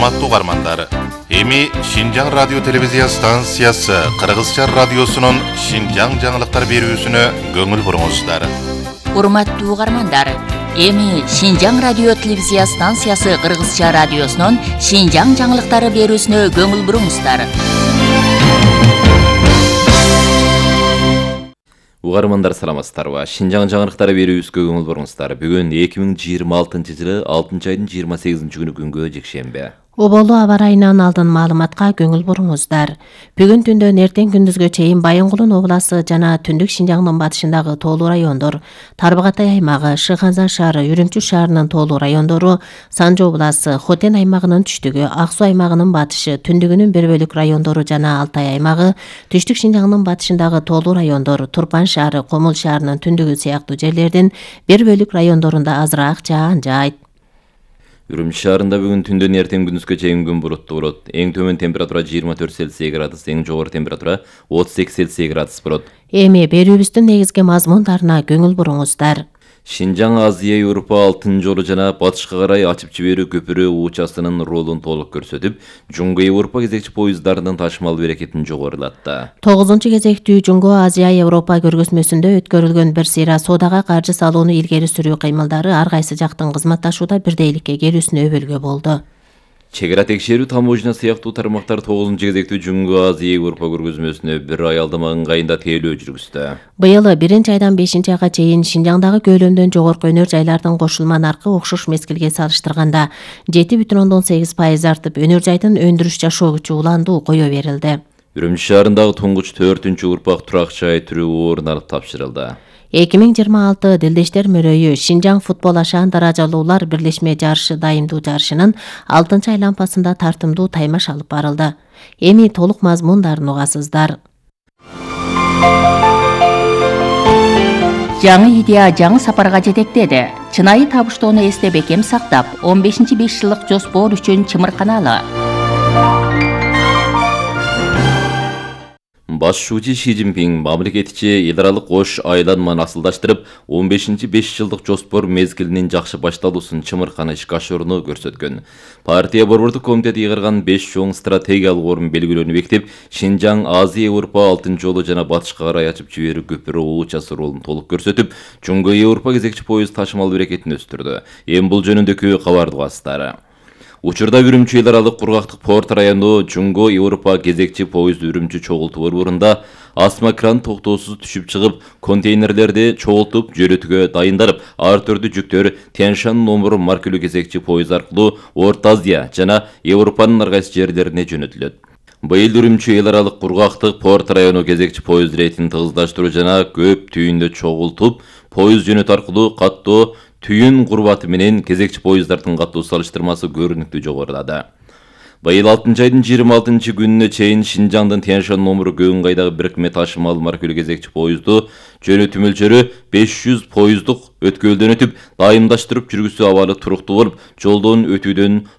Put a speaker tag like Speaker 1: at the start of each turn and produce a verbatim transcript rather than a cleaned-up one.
Speaker 1: Урматтуу угармандар, эми Шинжаң радио телевизия станциясы Кыргызча радиосунун Шинжаң жаңылыктар берүүсүнө көңүл буруңуздар.
Speaker 2: Урматтуу угармандар, эми Шинжаң радио телевизия станциясы Кыргызча радиосунун Шинжаң жаңылыктары берүүсүнө көңүл буруңуздар.
Speaker 3: Угармандар саламатсыздарбы? Шинжаң жаңылыктары берүүбүзгө көңүл буруңуздар. Бүгүн эки миң жыйырма алтынчы жылы алтынчы айдын жыйырма сегизинчи күнү күнгө жекшемби.
Speaker 4: Оболу аба райынан алдын маалыматка көңүл буруңуздар. Бүгүн түндөн эртең күндүзгө чейин Байынгулун обласы жана түндүк Шинжаңдын батышындагы тоолуу райондор, Тарбағатай аймагы, Шыханза шаары, Үрүмчү шаарынын тоолуу райондору, Санжы обласы, Хотен аймагынын түштүгү, Ак Суу аймагынын батышы, түндүгүнүн бир бөлүк райондору жана Алтай аймагы, түштүк Шинжаңдын батышындагы тоолуу райондор, Турпан шаары, Комул шаарынын түндүгү сыяктуу жерлердин бир бөлүк райондорунда азыраак жаан жаайт.
Speaker 3: Үрүмчү шаарында бүгүн түндөн эртең күндүзгө чейин күн булуттуу болот. Эң төмөн температура жыйырма төрт Цельсий градус, эң жогору температура отуз эки Цельсий градус болот.
Speaker 4: Эми берүүбүздүн негизги мазмундарына көңүл буруңуздар.
Speaker 3: Шинжаң Азия Европа алтын жолу жана батышка карай ачып жиберүү көпүрө участынын ролун толук көрсөтүп, Жунго Европа кезекчи поезддарынын ташымал берекетин жогорулатты.
Speaker 4: тогузунчу кезектүү Жунго Азия Европа көргөзмөсүндө өткөрүлгөн бир сыйра соодага каржы салууну илгери сүрүү кыймылдары ар кайсы жактын кызматташууда бирдейликке келүүсүнө өбөлгө болду.
Speaker 3: Чегара текшерүү, таможня сыяктуу тармактар тогузунчу кезектүү Жунго Азия Европа көргөзмөсүнө бир аялдама ыңгайында тейлөө жүргүздү.
Speaker 4: Быйыл биринчи айдан бешинчи айга чейин Шинжаңдагы көлөмдөн жогорку өнөр жайлардын кошулма наркы окшош мезгилге салыштырганда жети бүтүн ондон сегиз пайыз артып, өнөр жайдын өндүрүш жашоо күчү уланду кое берилди.
Speaker 3: Үрүмчү шаарындагы туңгуч төртүнчү урпак турак жай түрүү орун алып тапшырылды.
Speaker 4: эки миң жыйырма алты Дилдештер мөрөйү Шинжаң футбол ашаан даражалуулар бирлешме жарышы дайымдуу жарышынын алтынчы айлампасында тартымдуу таймаш алып барылды. Эми толук мазмундарын угасыздар.
Speaker 2: Жаңы идея жаңы сапарга жетектеди. Чынайы табыштоону эсте бекем сактап, он бешинчи беш жылдык жоспор үчүн чымырканалы.
Speaker 3: Башчуучу Ши Цзиньпин мамлекетичи эл аралык кош айланманы асылдаштырып, он бешинчи беш жылдык жоспор мезгилинин жакшы башталуусун чымырканы ишке ашырууну көрсөткөн. Партия борбордук комитети ыйгарган беш чоң стратегиялык орун белгилөөнү бекитип, Шинжаң Азия Европа алтын жолу жана батышка карай ачып жиберүү көпүрө учасы ролун толук көрсөтүп, Жунго Европа кезекчи поезд ташымал берекетин өстүрдү. Эми бул жөнүндөгү кабарды угасыздар. Учурда Үрүмчү эл аралык кургактык порт району Жунго Европа кезекчи поезд Үрүмчү чогултуу борборунда асма кран токтоосуз түшүп чыгып, контейнерлерди чогултуп, жөнөтүүгө дайындарып, ар түрдүү жүктөр Тяньшан номер маркалуу кезекчи поезд аркылуу Орто Азия жана Европанын ар кайсы жерлерине жөнөтүлөт. Быйыл Үрүмчү эл аралык кургактык порт району кезекчи поезд рейдин тыгыздаштыруу жана көп түйүндө чогултуп, поезд жөнөтүү аркылуу каттоо түйүн курбаты менен кезекчи поезддардын каттоо салыштырмасы көрүнүктүү жогорулады. Быйыл алтынчы айдын жыйырма алтынчы күнүнө чейин Шинжаңдын Тяньшан номер көк ыңгайдагы бирикме ташымал маркалуу кезекчи поезду жөнөтүү мөлчөрү беш жүз поезддук өткөлдөн өтүп, дайымдаштырып жүргүзүү абалы туруктуу болуп, жолдон өтүүдөн